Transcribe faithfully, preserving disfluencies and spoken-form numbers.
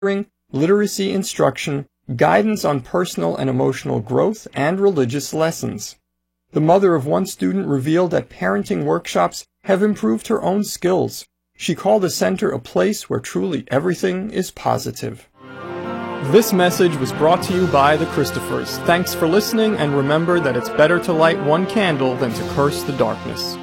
literacy instruction, guidance on personal and emotional growth, and religious lessons. The mother of one student revealed that parenting workshops have improved her own skills. She called the center a place where truly everything is positive. This message was brought to you by the Christophers. Thanks for listening, and remember that it's better to light one candle than to curse the darkness.